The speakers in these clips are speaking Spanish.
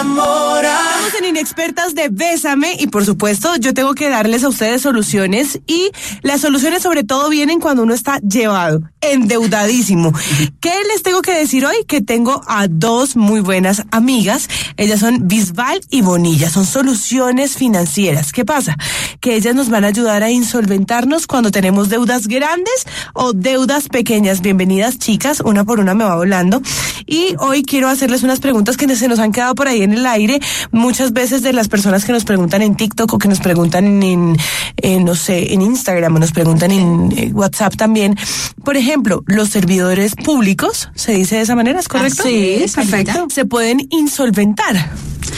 enamora. Estamos en Inexpertas de Bésame y por supuesto yo tengo que darles a ustedes soluciones y las soluciones sobre todo vienen cuando uno está llevado, endeudadísimo. ¿Qué les tengo que decir hoy? Que tengo a dos muy buenas amigas. Ellas son Bisbal y Bonilla, son soluciones financieras. ¿Qué pasa? Que ellas nos van a ayudar a insolventarnos cuando tenemos deudas grandes o deudas pequeñas. Bienvenidas, chicas, una por una me va volando. Y hoy quiero hacerles unas preguntas que se nos han quedado por ahí en el aire, muchas veces de las personas que nos preguntan en TikTok o que nos preguntan en no sé, en Instagram o nos preguntan en WhatsApp también. Por ejemplo, los servidores públicos, ¿se dice de esa manera? ¿Es correcto? Sí, perfecto. Se pueden insolventar.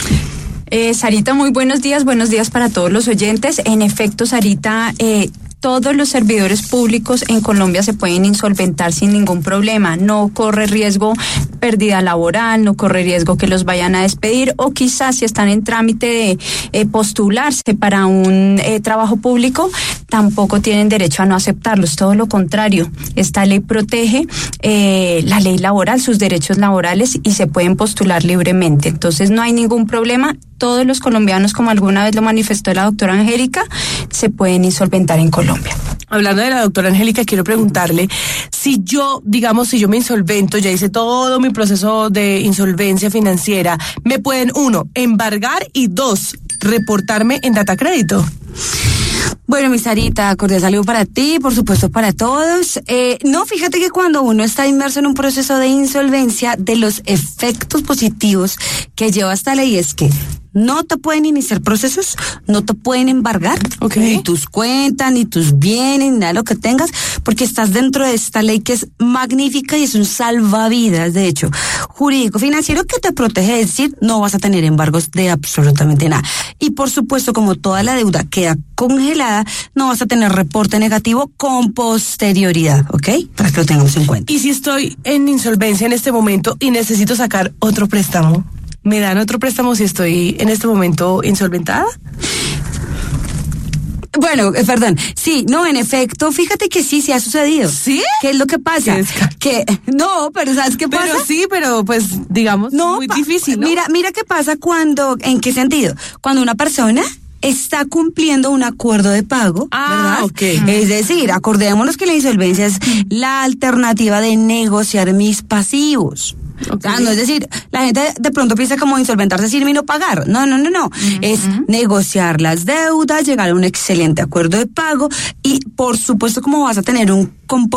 Sarita, muy buenos días para todos los oyentes. En efecto, Sarita, todos los servidores públicos en Colombia se pueden insolventar sin ningún problema. No corre riesgo pérdida laboral, no corre riesgo que los vayan a despedir o quizás si están en trámite de postularse para un trabajo público, tampoco tienen derecho a no aceptarlos. Todo lo contrario, esta ley protege la ley laboral, sus derechos laborales y se pueden postular libremente. Entonces no hay ningún problema. Todos los colombianos, como alguna vez lo manifestó la doctora Angélica, se pueden insolventar en Colombia. Hablando de la doctora Angélica, quiero preguntarle si yo me insolvento, ya hice todo mi proceso de insolvencia financiera, ¿me pueden, 1, embargar y 2, reportarme en Datacrédito? Bueno, mi Sarita, cordial saludo para ti, por supuesto para todos. No, fíjate que cuando uno está inmerso en un proceso de insolvencia, de los efectos positivos que lleva esta ley es que no te pueden iniciar procesos, no te pueden embargar, ni tus cuentas, ni tus bienes, ni nada de lo que tengas, porque estás dentro de esta ley que es magnífica y es un salvavidas, de hecho, jurídico financiero que te protege, es decir, no vas a tener embargos de absolutamente nada. Y por supuesto, como toda la deuda queda congelada, no vas a tener reporte negativo con posterioridad, ¿ok? Para que lo tengamos en cuenta. Y si estoy en insolvencia en este momento y necesito sacar otro préstamo, ¿me dan otro préstamo si estoy en este momento insolventada? Bueno, perdón, sí, no, en efecto, fíjate que sí ha sucedido. ¿Sí? ¿Qué es lo que pasa? No, pero ¿sabes qué pasa? Pero sí, pero pues, digamos, no, muy difícil, ¿no? Mira qué pasa ¿en qué sentido? Cuando una persona está cumpliendo un acuerdo de pago, ¿verdad? Okay. Es decir, acordémonos que la insolvencia es la alternativa de negociar mis pasivos. Okay. O sea, no es decir, la gente de pronto piensa como insolventarse sin no pagar. No. Es negociar las deudas, llegar a un excelente acuerdo de pago y, por supuesto, como vas a tener un comportamiento